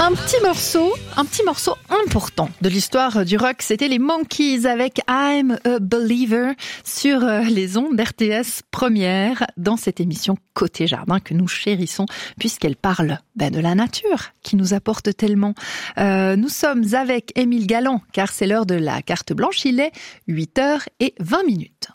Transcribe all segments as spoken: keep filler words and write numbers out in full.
Un petit morceau, un petit morceau important de l'histoire du rock, c'était les Monkees avec I'm a Believer sur les ondes d'R T S Première dans cette émission Côté Jardin que nous chérissons puisqu'elle parle ben, de la nature qui nous apporte tellement. Euh, nous sommes avec Émile Galland car c'est l'heure de la carte blanche, il est huit heures vingt minutes.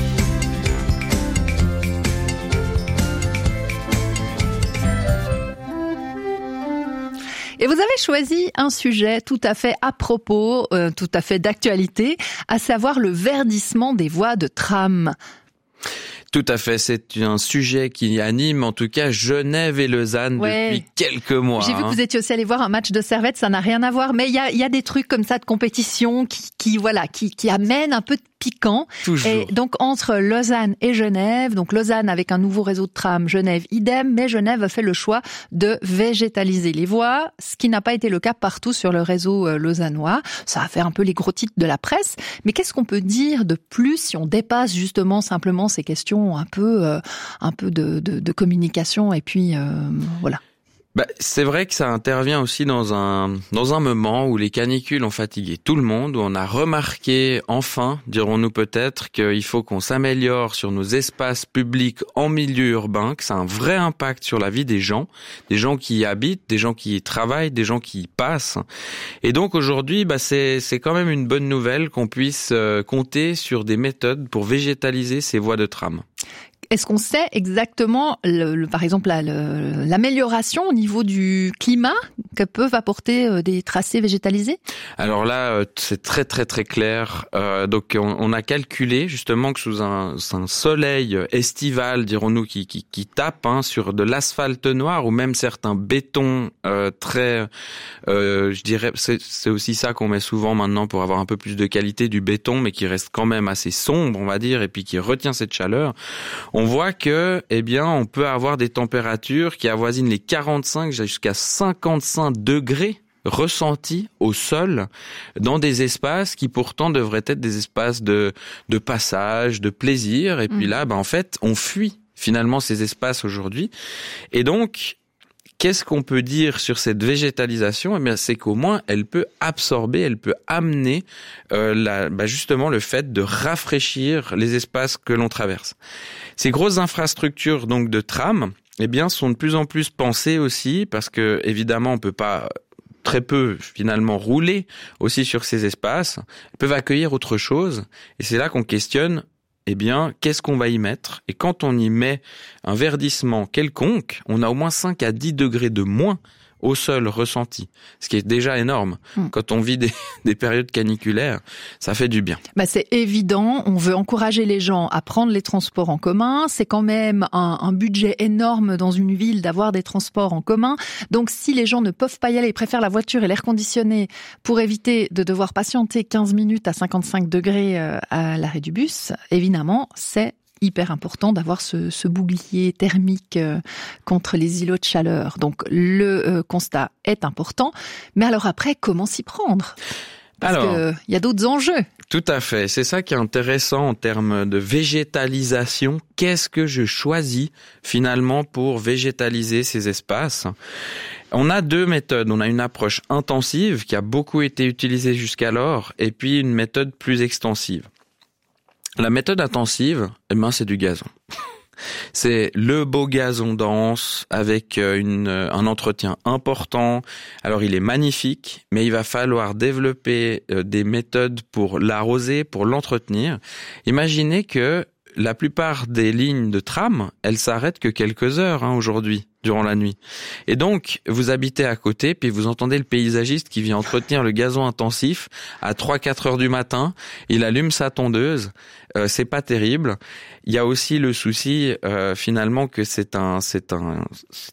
Et vous avez choisi un sujet tout à fait à propos, euh, tout à fait d'actualité, à savoir le verdissement des voies de tram. Tout à fait, c'est un sujet qui anime en tout cas Genève et Lausanne ouais. depuis quelques mois. J'ai vu que vous étiez aussi allé voir un match de Servette, ça n'a rien à voir, mais il y a, y a des trucs comme ça de compétition qui, qui voilà, qui, qui amènent un peu de piquant. Toujours. Et donc entre Lausanne et Genève, donc Lausanne avec un nouveau réseau de tram, Genève idem, mais Genève a fait le choix de végétaliser les voies, ce qui n'a pas été le cas partout sur le réseau lausannois. Ça a fait un peu les gros titres de la presse, mais qu'est-ce qu'on peut dire de plus si on dépasse justement simplement ces questions un peu, euh, un peu de, de, de communication et puis euh, voilà. Bah, c'est vrai que ça intervient aussi dans un dans un moment où les canicules ont fatigué tout le monde, où on a remarqué enfin, dirons-nous peut-être, qu'il faut qu'on s'améliore sur nos espaces publics en milieu urbain, que ça a un vrai impact sur la vie des gens, des gens qui y habitent, des gens qui y travaillent, des gens qui y passent. Et donc aujourd'hui, bah c'est c'est quand même une bonne nouvelle qu'on puisse euh, compter sur des méthodes pour végétaliser ces voies de tram. Est-ce qu'on sait exactement, le, le, par exemple, la, le, l'amélioration au niveau du climat que peuvent apporter des tracés végétalisés ? Alors là, c'est très très très clair. Euh, donc on, on a calculé justement que sous un, un soleil estival, dirons-nous, qui, qui, qui tape hein, sur de l'asphalte noir ou même certains bétons euh, très, euh, je dirais, c'est, c'est aussi ça qu'on met souvent maintenant pour avoir un peu plus de qualité du béton, mais qui reste quand même assez sombre, on va dire, et puis qui retient cette chaleur. On voit que, eh bien, on peut avoir des températures qui avoisinent les quarante-cinq jusqu'à cinquante-cinq degrés ressentis au sol dans des espaces qui pourtant devraient être des espaces de, de passage, de plaisir. Et puis là, ben, en fait, on fuit finalement ces espaces aujourd'hui. Et donc, qu'est-ce qu'on peut dire sur cette végétalisation ? Eh bien, c'est qu'au moins, elle peut absorber, elle peut amener euh, la, bah justement le fait de rafraîchir les espaces que l'on traverse. Ces grosses infrastructures donc de tram, eh bien, sont de plus en plus pensées aussi parce que évidemment, on peut pas très peu finalement rouler aussi sur ces espaces. Elles peuvent accueillir autre chose, et c'est là qu'on questionne. Eh bien, qu'est-ce qu'on va y mettre ? Et quand on y met un verdissement quelconque, on a au moins cinq à dix degrés de moins au sol ressenti, ce qui est déjà énorme. Mmh. Quand on vit des, des périodes caniculaires, ça fait du bien. Bah c'est évident, on veut encourager les gens à prendre les transports en commun. C'est quand même un, un budget énorme dans une ville d'avoir des transports en commun. Donc si les gens ne peuvent pas y aller, ils préfèrent la voiture et l'air conditionné pour éviter de devoir patienter quinze minutes à cinquante-cinq degrés à l'arrêt du bus, évidemment, c'est hyper important d'avoir ce, ce bouclier thermique euh, contre les îlots de chaleur. Donc le euh, constat est important. Mais alors après, comment s'y prendre ? Parce alors, que il y a d'autres enjeux. Tout à fait. C'est ça qui est intéressant en termes de végétalisation. Qu'est-ce que je choisis finalement pour végétaliser ces espaces ? On a deux méthodes. On a une approche intensive qui a beaucoup été utilisée jusqu'alors et puis une méthode plus extensive. La méthode intensive, eh ben, c'est du gazon. C'est le beau gazon dense avec une, un entretien important. Alors, il est magnifique, mais il va falloir développer des méthodes pour l'arroser, pour l'entretenir. Imaginez que la plupart des lignes de tram, elles s'arrêtent que quelques heures hein, aujourd'hui, durant la nuit. Et donc, vous habitez à côté, puis vous entendez le paysagiste qui vient entretenir le gazon intensif à trois quatre heures du matin. Il allume sa tondeuse. Euh, c'est pas terrible. Il y a aussi le souci, euh, finalement, que c'est un, c'est un,